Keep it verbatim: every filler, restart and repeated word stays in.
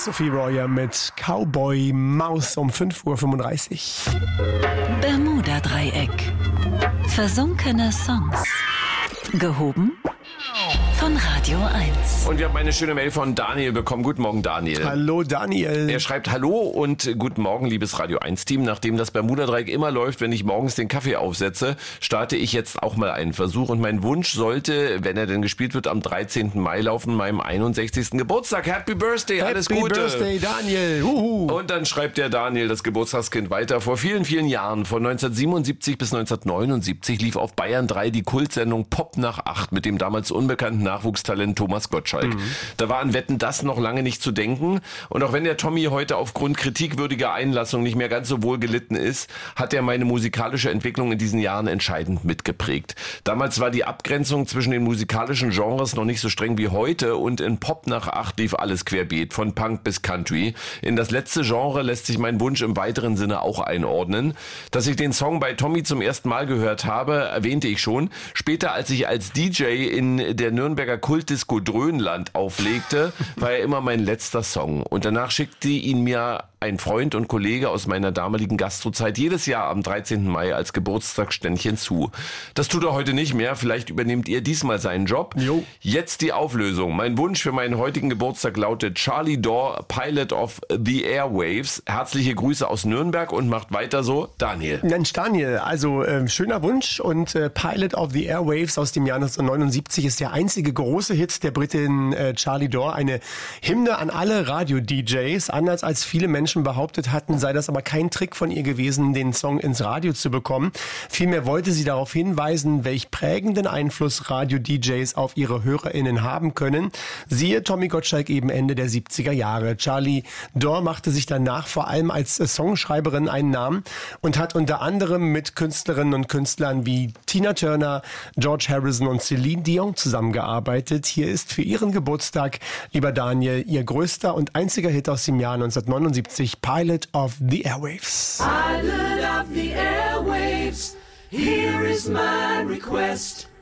Sophie Royer mit Cowboy Maus um fünf Uhr fünfunddreißig. Bermuda-Dreieck. Versunkene Songs. Gehoben von Radio eins. Und wir haben eine schöne Mail von Daniel bekommen. Guten Morgen, Daniel. Hallo, Daniel. Er schreibt: Hallo und guten Morgen, liebes Radio eins Team. Nachdem das Bermuda-Dreieck immer läuft, wenn ich morgens den Kaffee aufsetze, starte ich jetzt auch mal einen Versuch. Und mein Wunsch sollte, wenn er denn gespielt wird, am dreizehnten Mai laufen, meinem einundsechzigsten Geburtstag. Happy Birthday, alles Happy Gute. Happy Birthday, Daniel. Huhu. Und dann schreibt der Daniel, das Geburtstagskind, weiter. Vor vielen, vielen Jahren, von neunzehnhundertsiebenundsiebzig bis neunzehnhundertneunundsiebzig, lief auf Bayern drei die Kultsendung Pop nach acht mit dem damals unbekannten Nachwuchstalent Thomas Gottschalk. Mhm. Da war an Wetten, das noch lange nicht zu denken. Und auch wenn der Tommy heute aufgrund kritikwürdiger Einlassung nicht mehr ganz so wohl gelitten ist, hat er meine musikalische Entwicklung in diesen Jahren entscheidend mitgeprägt. Damals war die Abgrenzung zwischen den musikalischen Genres noch nicht so streng wie heute und in Pop nach acht lief alles querbeet, von Punk bis Country. In das letzte Genre lässt sich mein Wunsch im weiteren Sinne auch einordnen. Dass ich den Song bei Tommy zum ersten Mal gehört habe, erwähnte ich schon. Später, als ich als D J in der Nürnberger Kultdisco Dröhnland auflegte, war er immer mein letzter Song. Und danach schickte ihn mir ein Freund und Kollege aus meiner damaligen Gastrozeit jedes Jahr am dreizehnten Mai als Geburtstagsständchen zu. Das tut er heute nicht mehr. Vielleicht übernehmt ihr diesmal seinen Job. Jo. Jetzt die Auflösung. Mein Wunsch für meinen heutigen Geburtstag lautet Charlie Dore, Pilot of the Airwaves. Herzliche Grüße aus Nürnberg und macht weiter so, Daniel. Mensch, Daniel, also äh, schöner Wunsch. Und äh, Pilot of the Airwaves aus dem Jahr neunzehnhundertneunundsiebzig ist der einzige große Hit der Britin äh, Charlie Dore. Eine Hymne an alle Radio-D Js. Anders als viele Menschen behauptet hatten, sei das aber kein Trick von ihr gewesen, den Song ins Radio zu bekommen. Vielmehr wollte sie darauf hinweisen, welch prägenden Einfluss Radio-D Js auf ihre HörerInnen haben können. Siehe Tommy Gottschalk eben Ende der siebziger Jahre. Charlie Dore machte sich danach vor allem als Songschreiberin einen Namen und hat unter anderem mit Künstlerinnen und Künstlern wie Tina Turner, George Harrison und Celine Dion zusammengearbeitet. Hier ist für ihren Geburtstag, lieber Daniel, ihr größter und einziger Hit aus dem Jahr neunzehnhundertneunundsiebzig, Pilot of the Airwaves. Pilot of the Airwaves, here is my request.